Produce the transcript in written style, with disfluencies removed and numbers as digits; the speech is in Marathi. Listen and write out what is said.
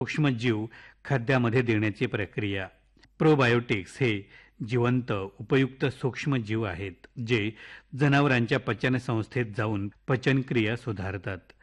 सूक्ष्मजीव खाद्यामध्ये देण्याची प्रक्रिया. प्रोबायोटिक्स हे जिवंत उपयुक्त सूक्ष्मजीव आहेत जे जनावरांच्या पचन संस्थेत जाऊन पचनक्रिया सुधारतात.